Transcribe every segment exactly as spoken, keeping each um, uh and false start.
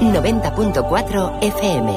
noventa punto cuatro F M.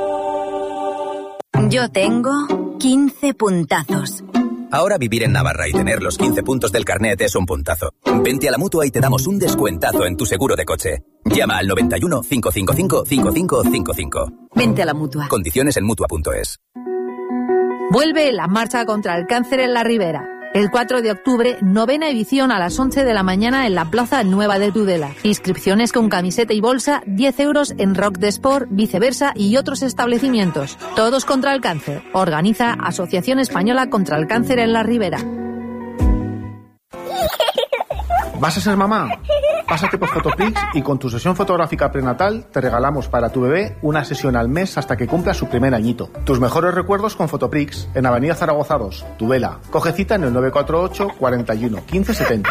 Yo tengo quince puntazos. Ahora vivir en Navarra y tener los quince puntos del carnet es un puntazo. Vente a la Mutua y te damos un descuentazo en tu seguro de coche. Llama al noventa y uno, cinco cinco cinco, cinco cinco cinco cinco. Vente a la Mutua. Condiciones en mutua punto es. Vuelve la marcha contra el cáncer en la Ribera. El cuatro de octubre, novena edición a las once de la mañana en la Plaza Nueva de Tudela. Inscripciones con camiseta y bolsa, diez euros en Rock de Sport, Viceversa y otros establecimientos. Todos contra el cáncer. Organiza Asociación Española contra el Cáncer en la Ribera. ¿Vas a ser mamá? Pásate por Fotoprix y con tu sesión fotográfica prenatal te regalamos para tu bebé una sesión al mes hasta que cumpla su primer añito. Tus mejores recuerdos con Fotoprix en Avenida Zaragoza dos, Tudela. Coge cita en el nueve cuatro ocho, cuarenta y uno, quince setenta.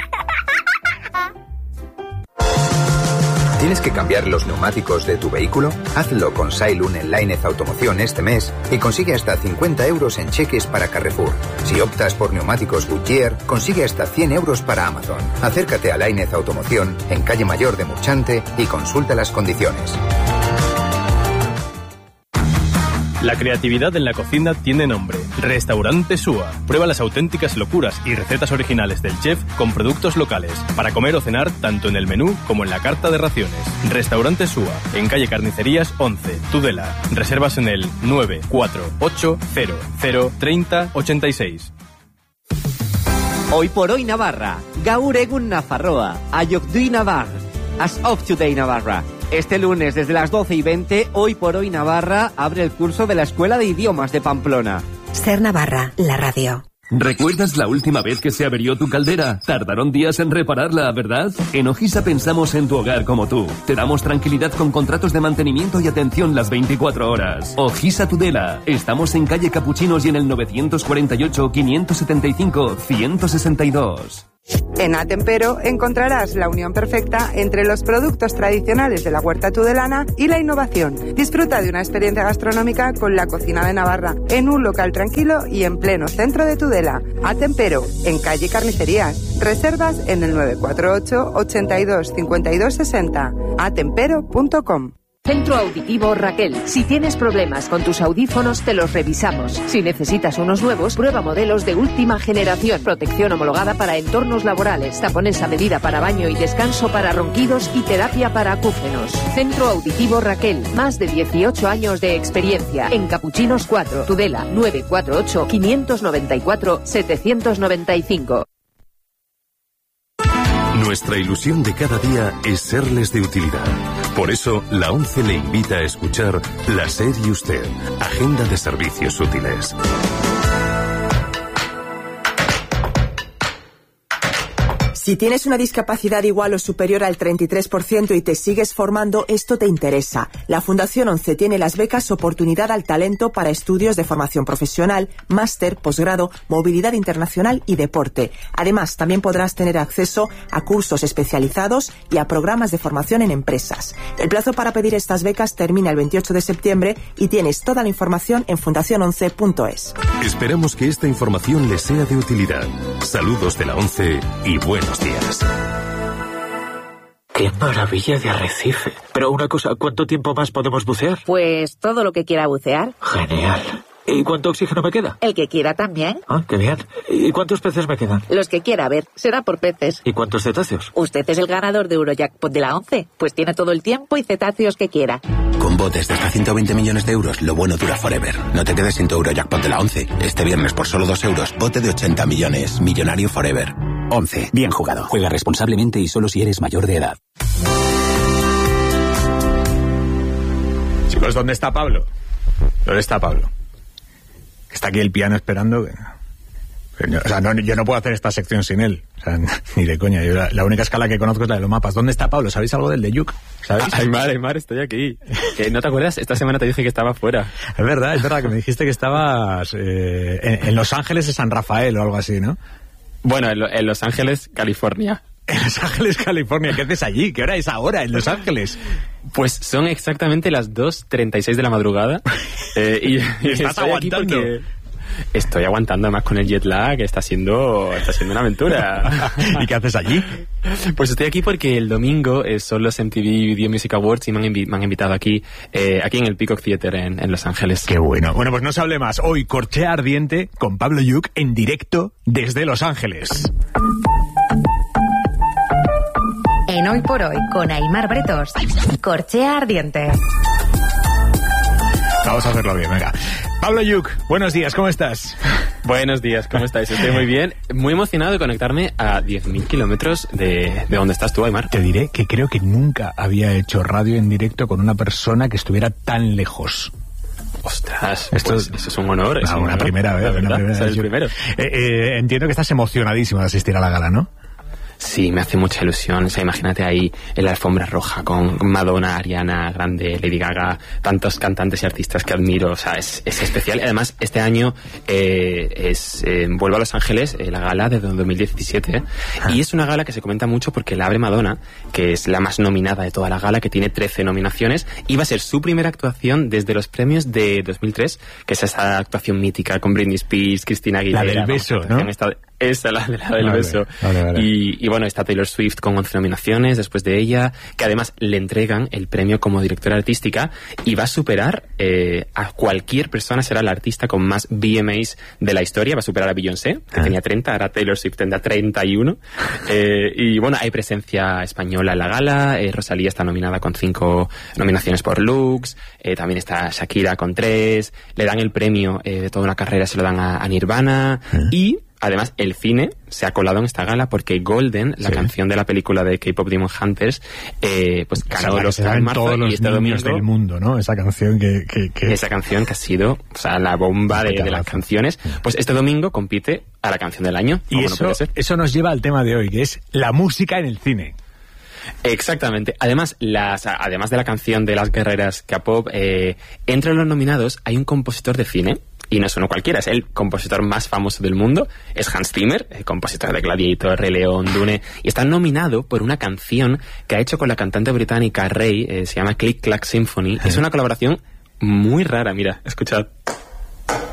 ¿Tienes que cambiar los neumáticos de tu vehículo? Hazlo con Sailun en Lainez Automoción este mes y consigue hasta cincuenta euros en cheques para Carrefour. Si optas por neumáticos Goodyear, consigue hasta cien euros para Amazon. Acércate a Lainez Automoción en Calle Mayor de Murchante y consulta las condiciones. La creatividad en la cocina tiene nombre. Restaurante Súa. Prueba las auténticas locuras y recetas originales del chef con productos locales. Para comer o cenar tanto en el menú como en la carta de raciones. Restaurante Súa. En calle Carnicerías once, Tudela. Reservas en el nueve cuatro ocho cero cero treinta ochenta y seis. Hoy por hoy Navarra. Gaur egun Nafarroa. Ayokdui Navar. As of today Navarra. Este lunes, desde las doce y veinte, Hoy por Hoy Navarra abre el curso de la Escuela de Idiomas de Pamplona. Ser Navarra, la radio. ¿Recuerdas la última vez que se averió tu caldera? Tardaron días en repararla, ¿verdad? En Ojisa pensamos en tu hogar como tú. Te damos tranquilidad con contratos de mantenimiento y atención las veinticuatro horas. Ojisa Tudela. Estamos en calle Capuchinos y en el novecientos cuarenta y ocho, quinientos setenta y cinco, ciento sesenta y dos. En Atempero encontrarás la unión perfecta entre los productos tradicionales de la huerta tudelana y la innovación. Disfruta de una experiencia gastronómica con la cocina de Navarra en un local tranquilo y en pleno centro de Tudela. Atempero, en calle Carnicerías. Reservas en el nueve cuatro ocho, ochenta y dos, cincuenta y dos sesenta. atempero punto com. Centro Auditivo Raquel. Si tienes problemas con tus audífonos, te los revisamos. Si necesitas unos nuevos, prueba modelos de última generación. Protección homologada para entornos laborales. Tapones a medida para baño y descanso para ronquidos y terapia para acúfenos. Centro Auditivo Raquel. Más de dieciocho años de experiencia. En Capuchinos cuatro, Tudela, nueve cuatro ocho, quinientos noventa y cuatro, setecientos noventa y cinco. Nuestra ilusión de cada día es serles de utilidad. Por eso, la ONCE le invita a escuchar La SER y Usted, Agenda de Servicios Útiles. Si tienes una discapacidad igual o superior al treinta y tres por ciento y te sigues formando, esto te interesa. La Fundación ONCE tiene las becas Oportunidad al Talento para estudios de formación profesional, máster, posgrado, movilidad internacional y deporte. Además, también podrás tener acceso a cursos especializados y a programas de formación en empresas. El plazo para pedir estas becas termina el veintiocho de septiembre y tienes toda la información en fundación once punto es. Esperamos que esta información les sea de utilidad. Saludos de la ONCE y buenos días. ¡Qué maravilla de arrecife! Pero una cosa, ¿cuánto tiempo más podemos bucear? Pues todo lo que quiera bucear. Genial. ¿Y cuánto oxígeno me queda? El que quiera también. Ah, qué bien. ¿Y cuántos peces me quedan? Los que quiera, a ver, será por peces. ¿Y cuántos cetáceos? Usted es el ganador de Eurojackpot de la ONCE, pues tiene todo el tiempo y cetáceos que quiera. Con botes de hasta ciento veinte millones de euros, lo bueno dura forever. No te quedes sin tu Eurojackpot de la ONCE. Este viernes por solo dos euros, bote de ochenta millones. Millonario forever. ONCE. Bien jugado. Juega responsablemente y solo si eres mayor de edad. Chicos, ¿dónde está Pablo? ¿Dónde está Pablo? Está aquí el piano esperando. O sea, no, yo no puedo hacer esta sección sin él. O sea, ni de coña. Yo la, la única escala que conozco es la de los mapas. ¿Dónde está Pablo? ¿Sabéis algo del de Yuk? ¿Sabéis? Aymar, Aymar, estoy aquí. ¿Que no te acuerdas? Esta semana te dije que estaba fuera. Es verdad, es verdad que me dijiste que estabas eh, en, en Los Ángeles de San Rafael o algo así, ¿no? Bueno, en, en Los Ángeles, California. En Los Ángeles, California. ¿Qué haces allí? ¿Qué hora es ahora en Los Ángeles? Pues son exactamente las dos treinta y seis de la madrugada. eh, y, y estás aguantando. Porque... Estoy aguantando, además con el jet lag, que está siendo, está siendo una aventura. ¿Y qué haces allí? Pues estoy aquí porque el domingo eh, son los M T V Video Music Awards y me han, invi- me han invitado aquí, eh, aquí en el Peacock Theatre en, en Los Ángeles. Qué bueno. Bueno, pues no se hable más. Hoy, Corchea Ardiente con Pablo Lluch en directo desde Los Ángeles. En Hoy por Hoy, con Aimar Bretos, Corchea Ardiente. Vamos a hacerlo bien, venga. Pablo Lluch, buenos días, ¿cómo estás? Buenos días, ¿cómo estáis? Estoy muy bien, muy emocionado de conectarme a diez mil kilómetros de, de donde estás tú, Aimar. Te diré que creo que nunca había hecho radio en directo con una persona que estuviera tan lejos. Ostras, esto pues, eso es un honor. Es no, un una honor, primera vez. la verdad, una primera o sea, vez. el primero. Eh, eh, entiendo que estás emocionadísimo de asistir a la gala, ¿no? Sí, me hace mucha ilusión. O sea, imagínate ahí en la alfombra roja con Madonna, Ariana Grande, Lady Gaga, tantos cantantes y artistas que admiro. O sea, es, es especial. Además, este año eh, es eh, vuelvo a Los Ángeles, eh, la gala de dos mil diecisiete. ¿eh? Y es una gala que se comenta mucho porque la abre Madonna, que es la más nominada de toda la gala, que tiene trece nominaciones. Y va a ser su primera actuación desde los premios de dos mil tres, que es esa actuación mítica con Britney Spears, Christina Aguilera. La del beso, vamos, ¿no? Esta, esa, la, la del vale, beso. Vale, vale. Y, y bueno, está Taylor Swift con once nominaciones después de ella, que además le entregan el premio como directora artística y va a superar eh, a cualquier persona, será la artista con más V M As de la historia, va a superar a Beyoncé, que ah. tenía treinta, ahora Taylor Swift tendrá treinta y uno. Eh, y bueno, hay presencia española en la gala, eh, Rosalía está nominada con cinco nominaciones por Looks, eh, también está Shakira con tres, le dan el premio eh, de toda una carrera, se lo dan a, a Nirvana, ah. y además, el cine se ha colado en esta gala porque Golden, la sí. canción de la película de K-Pop Demon Hunters, eh, pues ganó el Oscar en marzo todos y este los niños domingo del mundo, ¿no? Esa canción que, que, que... esa canción que ha sido, o sea, la bomba de, de las canciones. Pues este domingo compite a la canción del año. Y eso, no eso nos lleva al tema de hoy, que es la música en el cine. Exactamente. Además, las, además de la canción de las guerreras K-pop, eh, entre los nominados hay un compositor de cine. Y no es uno cualquiera, es el compositor más famoso del mundo, es Hans Zimmer, el compositor de Gladiator, Rey León, Dune, y está nominado por una canción que ha hecho con la cantante británica Rey, eh, se llama Click Clack Symphony, eh. es una colaboración muy rara, mira, escuchad.